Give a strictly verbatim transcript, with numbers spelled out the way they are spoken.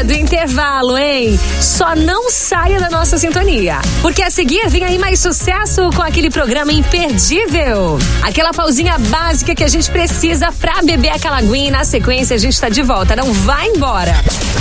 hora do intervalo, hein? Só não saia da nossa sintonia, porque a seguir vem aí mais sucesso com aquele programa imperdível. Aquela pausinha básica que a gente precisa pra beber aquela aguinha e na sequência a gente tá de volta. Não vai embora.